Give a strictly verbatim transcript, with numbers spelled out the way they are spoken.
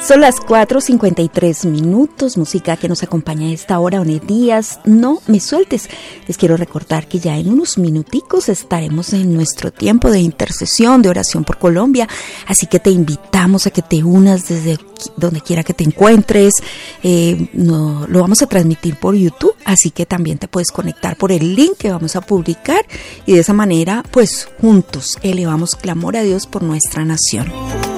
Son las cuatro cincuenta y tres minutos, música que nos acompaña a esta hora. Onet Díaz, no me sueltes. Les quiero recordar que ya en unos minuticos estaremos en nuestro tiempo de intercesión, de oración por Colombia, así que te invitamos a que te unas desde donde quiera que te encuentres. Eh, no, lo vamos a transmitir por YouTube, así que también te puedes conectar por el link que vamos a publicar y de esa manera, pues juntos elevamos clamor a Dios por nuestra nación.